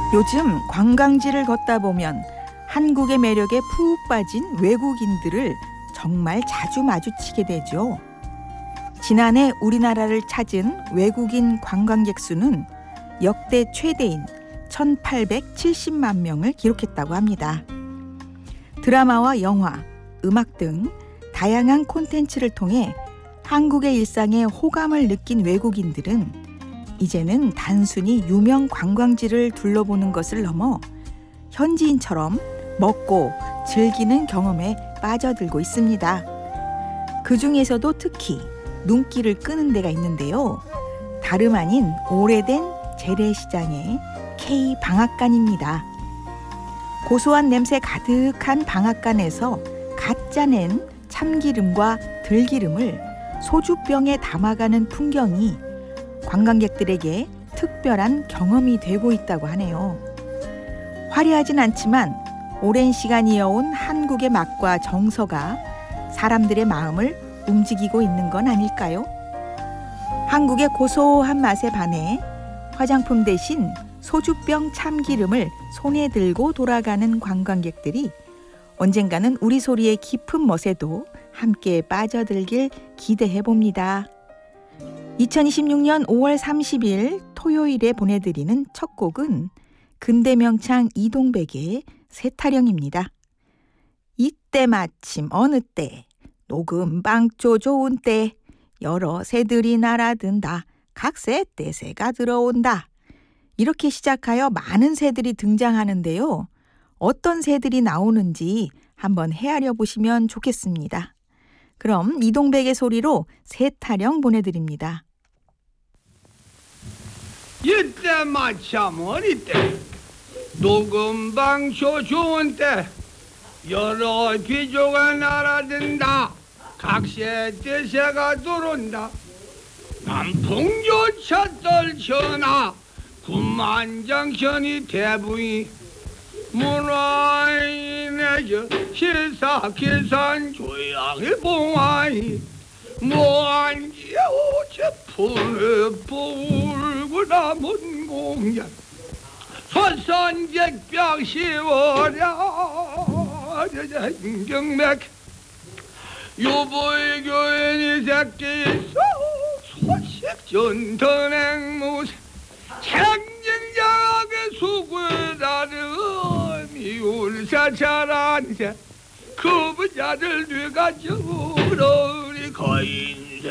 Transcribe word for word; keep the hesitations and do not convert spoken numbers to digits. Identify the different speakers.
Speaker 1: 요즘 관광지를 걷다 보면 한국의 매력에 푹 빠진 외국인들을 정말 자주 마주치게 되죠. 지난해 우리나라를 찾은 외국인 관광객 수는 역대 최대인 천팔백칠십만 명을 기록했다고 합니다. 드라마와 영화, 음악 등 다양한 콘텐츠를 통해 한국의 일상에 호감을 느낀 외국인들은 이제는 단순히 유명 관광지를 둘러보는 것을 넘어 현지인처럼 먹고 즐기는 경험에 빠져들고 있습니다. 그 중에서도 특히 눈길을 끄는 데가 있는데요. 다름 아닌 오래된 재래시장의 K방앗간입니다. 고소한 냄새 가득한 방앗간에서 갓 짜낸 참기름과 들기름을 소주병에 담아가는 풍경이 관광객들에게 특별한 경험이 되고 있다고 하네요. 화려하진 않지만 오랜 시간 이어온 한국의 맛과 정서가 사람들의 마음을 움직이고 있는 건 아닐까요? 한국의 고소한 맛에 반해 화장품 대신 소주병 참기름을 손에 들고 돌아가는 관광객들이 언젠가는 우리 소리의 깊은 멋에도 함께 빠져들길 기대해 봅니다. 이천이십육 년 오월 삼십일 토요일에 보내드리는 첫 곡은 근대명창 이동백의 새타령입니다. 이때 마침 어느 때 녹음 방조 좋은 때 여러 새들이 날아든다 각새 떼새가 들어온다. 이렇게 시작하여 많은 새들이 등장하는데요. 어떤 새들이 나오는지 한번 헤아려 보시면 좋겠습니다. 그럼 이동백의 소리로 새타령 보내드립니다.
Speaker 2: 이때 마침 어느 때 녹음방쇼 좋은 때 여러 비조가 날아든다 각새 떼새가 들어온다 남풍조차 떨쳐나 군만장천이 대부이 문화인의 시사 기산 조양의 봉화이 무한기호 제품을 불고 남은 공연 소선객병 시월야 경맥 유불교인이 새끼 소식 전턴행무새 생징장하게 수구다는 미울사찰한새 그 부자들 뒤가 저러리 거인